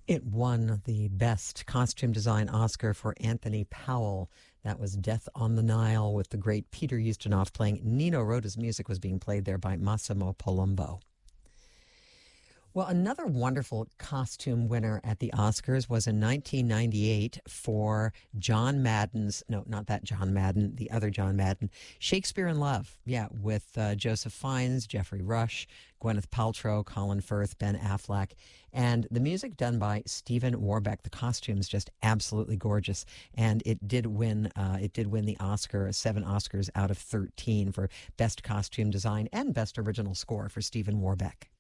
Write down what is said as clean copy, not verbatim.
It won the Best Costume Design Oscar for Anthony Powell. That was Death on the Nile with the great Peter Ustinov playing. Nino Rota's music was being played there by Massimo Palumbo. Well, another wonderful costume winner at the Oscars was in 1998 for John Madden's, no, not that John Madden, the other John Madden, Shakespeare in Love. Yeah, with Joseph Fiennes, Geoffrey Rush, Gwyneth Paltrow, Colin Firth, Ben Affleck, and the music done by Stephen Warbeck. The costumes just absolutely gorgeous, and it did win. It did win the Oscar, 7 Oscars out of 13 for Best Costume Design and Best Original Score for Stephen Warbeck.